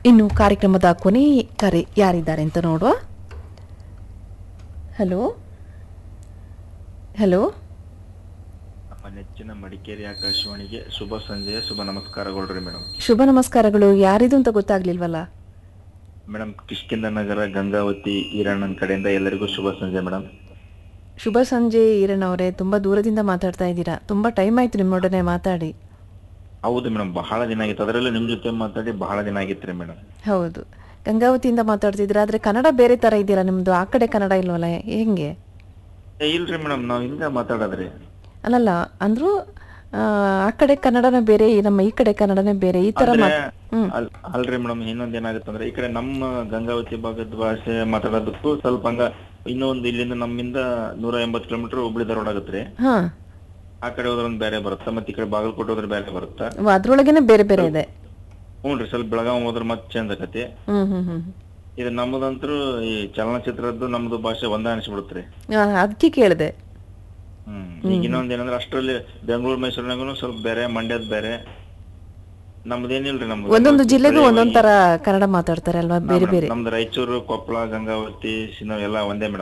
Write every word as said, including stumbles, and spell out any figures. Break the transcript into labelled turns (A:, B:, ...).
A: ಇನ್ನು ಕಾರ್ಯಕ್ರಮದ ಕೊನೆ ಕರೆ ಯಾರಿದ್ದಾರೆ ಅಂತ ನೋಡುವ. ಹಲೋ ಹಲೋ
B: ನಮ್ಮ ನೆಚ್ಚಿನ ಮಡಿಕೇರಿ ಆಕಾಶವಾಣಿಗೆ ಶುಭ ಸಂಜೆಯ ಶುಭ ನಮಸ್ಕಾರಗಳು ರೀ ಮೇಡಮ್.
A: ಶುಭ ನಮಸ್ಕಾರಗಳು. ಯಾರಿದು ಅಂತ ಗೊತ್ತಾಗ್ಲಿಲ್ವಲ್ಲ?
B: ಮೇಡಮ್ ಕಿಷ್ಕಿಂದ ನಗರ ಗಂಗಾವತಿ ಈರಣ್ಣನ ಕಡೆಯಿಂದ ಎಲ್ಲರಿಗೂ ಶುಭ ಸಂಜೆ ಮೇಡಮ್.
A: ಶುಭ ಸಂಜೆ ಈರಣ್ಣ ಅವರೇ, ತುಂಬಾ ದೂರದಿಂದ ಮಾತಾಡ್ತಾ ಇದ್ದೀರಾ. ತುಂಬಾ ಟೈಮ್ ಆಯ್ತು ನಿಮ್ಮೊಡನೆ ಮಾತಾಡಿ.
B: ಹೌದು ಮೇಡಮ್, ಬಹಳ ದಿನ ಆಗಿತ್ತು, ಅದರಲ್ಲೂ ನಿಮ್ ಜೊತೆ ಮಾತಾಡಿ ಬಹಳ ದಿನ ಆಗಿತ್ತು ರೀ ಮೇಡಮ್.
A: ಹೌದು, ಗಂಗಾವತಿಯಿಂದ ಮಾತಾಡ್ತಿದ್ದೀರಾ. ಆದ್ರೆ ಕನ್ನಡ ಬೇರೆ ತರ ಇದೆಯಲ್ಲ ನಿಮ್ದು, ಆ ಕಡೆ ಕನ್ನಡ ಇಲ್ವಲ್ಲ, ಹೆಂಗೆ?
B: ಏ, ಇಲ್ರಿ ಮೇಡಮ್, ನಾವ್ ಹಿಂಗ ಮಾತಾಡೋದ್ರಿ.
A: ಅಲ್ಲಲ್ಲ ಅಂದ್ರು ಆ, ಆ ಕಡೆ ಕನ್ನಡನೇ ಬೇರೆ, ಈ ನಮ್ಮ ಈ ಕಡೆ ಕನ್ನಡನೇ ಬೇರೆ, ಈ ತರ
B: ಅಂದ್ರೆ
A: ಮಾತ್- ಹ್ಮ್
B: ಅಲ್- ಅಲ್ರಿ ಮೇಡಮ್, ಇನ್ನೊಂದ್ ಏನಾಗುತ್ತೆ ಅಂದ್ರೆ ಈ ಕಡೆ ನಮ್ಮ ಗಂಗಾವತಿ ಭಾಗದ ಭಾಷೆ ಮಾತಾಡೋದಕ್ಕೂ ಸ್ವಲ್ಪ ಹಂಗ ಇನ್ನೊಂದು ಇಲ್ಲಿಂದ ನಮ್ಮಿಂದ ನೂರ ಎಂಬತ್ತು ಕಿಲೋಮೀಟರ್ ಹುಬ್ಳಿ ಧಾರವಾಡ ಆಗತ್ರಿ.
A: ಹಾ,
B: ಆ ಕಡೆ ಹೋದ್ರೆ ಒಂದ್ ಬೇರೆ ಬರುತ್ತಾ, ಮತ್ತೆ ಈ ಕಡೆ ಬಾಗಲಕೋಟೆ ಹೋದ್ರೆ ಬೇರೆ ಬರುತ್ತಾ.
A: ವ, ಅದ್ರೊಳಗೇನೆ ಬೇರೆ ಬೇರೆ ಇದೆ.
B: ಹ್ಞೂ ರೀ, ಸ್ವಲ್ಪ ಬೆಳಗಾವ್ ಹೋದ್ರೆ ಮತ್ತೆ ಚೇಂಜ್ ಆಕತಿ.
A: ಹ್ಮ್ ಹ್ಮ್ ಹ್ಮ್
B: ಇದು ನಮ್ಮದಂತರೂ ಈ ಚಲನಚಿತ್ರದ್ದು ನಮ್ದು ಭಾಷೆ ಒಂದೇ ಅನಿಸ್ಬಿಡುತ್ತ್ರಿ.
A: ಅದಕ್ಕೆ ಕೇಳಿದೆ.
B: ಹ್ಮ್ ಈಗ ಇನ್ನೊಂದ್ ಏನಂದ್ರೆ ಅಷ್ಟ್ರಲ್ಲಿ ಬೆಂಗಳೂರು ಮೈಸೂರಿನಾಗೂ ಸ್ವಲ್ಪ ಬೇರೆ, ಮಂಡ್ಯದ ಬೇರೆ, ನಮ್ದೇನಿಲ್ರಿ. ನಮ್ದು
A: ಒಂದೊಂದು
B: ಗಂಗಾವತಿ
A: ಜಿಲ್ಲೆಗೂ
B: ಬರೀ
A: ಒಂದೊಂದ್ ತರ ಕನ್ನಡ ಮಾತಾಡ್ತಾರೆ ಅಲ್ವಾ, ಬೇರೆ ಬೇರೆ.
B: ನಮ್ದು ರಾಯಚೂರು, ಕೊಪ್ಪಳ, ಗಂಗಾವತಿ, ಸಿನ ಎಲ್ಲ ಒಂದೇ ಮೇಡಮ್.